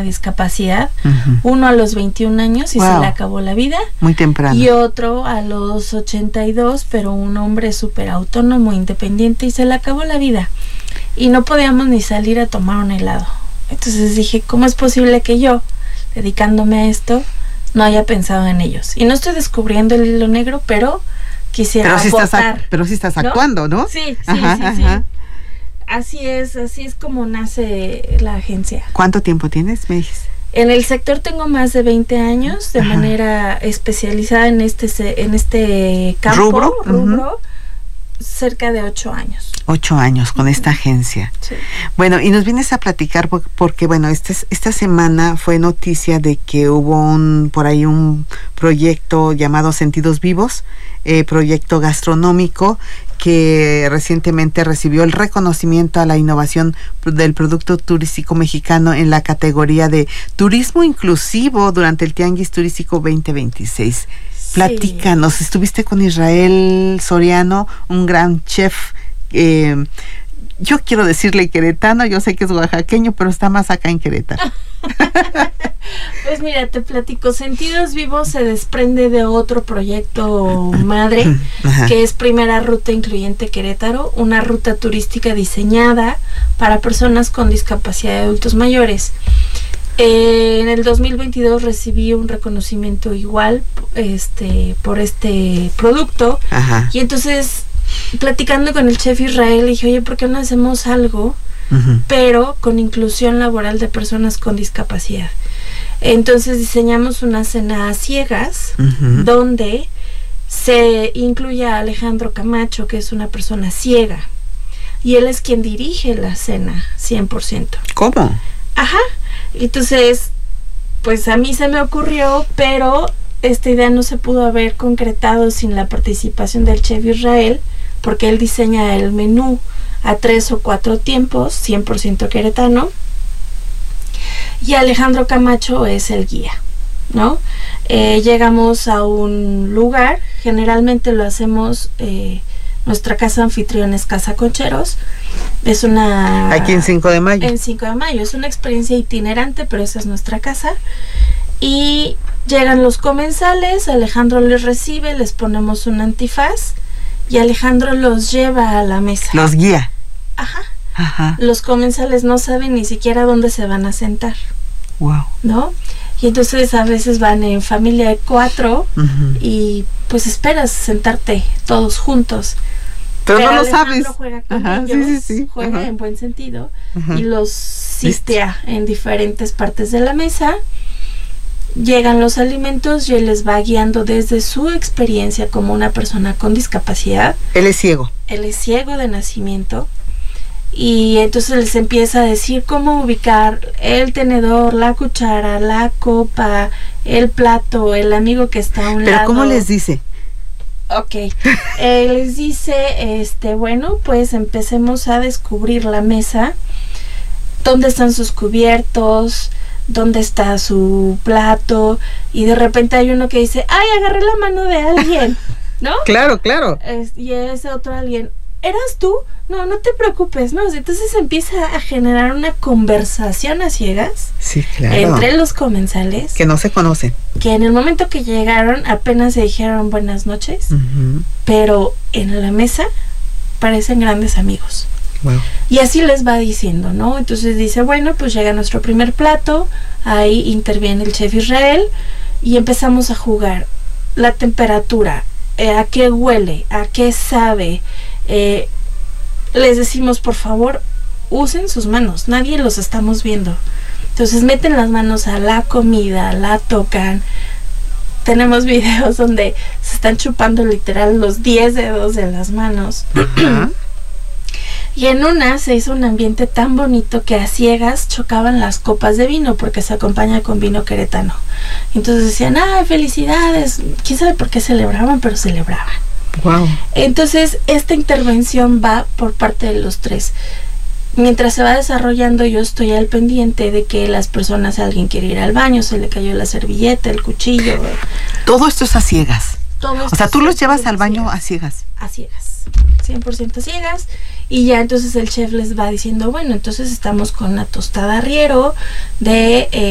una discapacidad, Uh-huh. uno a los 21 años y Wow. se le acabó la vida, Muy temprano. y otro a los 82, pero un hombre súper autónomo, independiente, y se le acabó la vida. Y no podíamos ni salir a tomar un helado. Entonces dije, ¿cómo es posible que yo, dedicándome a esto, no haya pensado en ellos? Y no estoy descubriendo el hilo negro, pero quisiera aportar. Pero sí estás ¿no? actuando, ¿no? Sí, Ajá, sí. ajá. Así es como nace la agencia. ¿Cuánto tiempo tienes, me dijiste? En el sector tengo más de 20 años de Ajá. manera especializada en este campo, ¿Rubro? cerca de 8 años. 8 años con esta agencia. Sí. Bueno, y nos vienes a platicar porque bueno, esta semana fue noticia de que hubo por ahí un proyecto llamado Sentidos Vivos, proyecto gastronómico que recientemente recibió el reconocimiento a la innovación del producto turístico mexicano en la categoría de turismo inclusivo durante el Tianguis Turístico 2026. Platícanos, estuviste con Israel Soriano, un gran chef, yo quiero decirle queretano, yo sé que es oaxaqueño, pero está más acá en Querétaro. Pues mira, te platico, Sentidos Vivos se desprende de otro proyecto madre, Ajá. que es Primera Ruta Incluyente Querétaro, una ruta turística diseñada para personas con discapacidad de adultos mayores. En el 2022 recibí un reconocimiento igual por este producto. Ajá. Y entonces, platicando con el chef Israel, dije, oye, ¿por qué no hacemos algo, Uh-huh. pero con inclusión laboral de personas con discapacidad? Entonces diseñamos una cena a ciegas, Uh-huh. donde se incluye a Alejandro Camacho, que es una persona ciega, y él es quien dirige la cena 100%. ¿Cómo? Ajá. Entonces, pues a mí se me ocurrió, pero esta idea no se pudo haber concretado sin la participación del chef Israel, porque él diseña el menú a 3 o 4 tiempos, 100% queretano, y Alejandro Camacho es el guía, ¿no? Llegamos a un lugar, generalmente lo hacemos, nuestra casa anfitrión es Casa Concheros, es una... Aquí en 5 de mayo. En 5 de mayo, es una experiencia itinerante, pero esa es nuestra casa. Y llegan los comensales, Alejandro les recibe, les ponemos un antifaz y Alejandro los lleva a la mesa. Los guía. Ajá. Ajá. Los comensales no saben ni siquiera dónde se van a sentar, Wow. ¿no? Y entonces a veces van en familia de 4 Uh-huh. y pues esperas sentarte todos juntos. Pero no lo Alejandro sabes. juega con Ajá, ellos, sí. juega Ajá. en buen sentido, Ajá. y los sistea en diferentes partes de la mesa. Llegan los alimentos y él les va guiando desde su experiencia como una persona con discapacidad. Él es ciego. Él es ciego de nacimiento y entonces les empieza a decir cómo ubicar el tenedor, la cuchara, la copa, el plato, el amigo que está a un lado. Pero ¿cómo les dice? Ok, les dice, bueno, pues empecemos a descubrir la mesa, dónde están sus cubiertos, dónde está su plato, y de repente hay uno que dice, ay, agarré la mano de alguien, ¿no? Claro. Y ese otro alguien, ¿eras tú? No, no te preocupes, ¿no? Entonces empieza a generar una conversación a ciegas Sí, claro. entre los comensales, Que no se conocen. que en el momento que llegaron apenas se dijeron buenas noches, Uh-huh. pero en la mesa parecen grandes amigos. Wow. Y así les va diciendo, ¿no? Entonces dice, bueno, pues llega nuestro primer plato, ahí interviene el chef Israel y empezamos a jugar la temperatura, a qué huele, a qué sabe. Les decimos, por favor, usen sus manos, nadie los estamos viendo. Entonces meten las manos a la comida, la tocan. Tenemos videos donde se están chupando literal los 10 dedos de las manos. Ajá. Y en una se hizo un ambiente tan bonito que a ciegas chocaban las copas de vino porque se acompaña con vino queretano. Entonces decían, ¡ay, felicidades! ¿Quién sabe por qué celebraban? Pero celebraban. Wow. Entonces esta intervención va por parte de los tres. Mientras se va desarrollando, yo estoy al pendiente de que las personas, alguien quiere ir al baño, se le cayó la servilleta, el cuchillo. Todo esto es a ciegas. Todo O sea, tú los llevas al baño ciegas. a ciegas. A ciegas, 100% ciegas, y ya entonces el chef les va diciendo, bueno, entonces estamos con una tostada arriero de